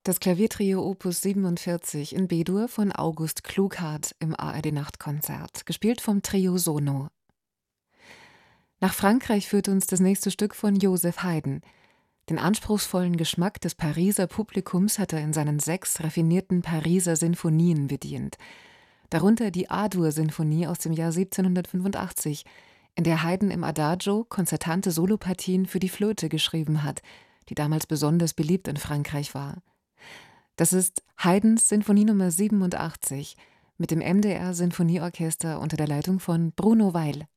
Das Klaviertrio Opus 47 in B-Dur von August Klughardt im ARD-Nachtkonzert, gespielt vom Trio Sono. Nach Frankreich führt uns das nächste Stück von Joseph Haydn. Den anspruchsvollen Geschmack des Pariser Publikums hat er in seinen 6 raffinierten Pariser Sinfonien bedient. Darunter die A-Dur-Sinfonie aus dem Jahr 1785, in der Haydn im Adagio konzertante Solopartien für die Flöte geschrieben hat, die damals besonders beliebt in Frankreich war. Das ist Haydns Sinfonie Nr. 87 mit dem MDR Sinfonieorchester unter der Leitung von Bruno Weil.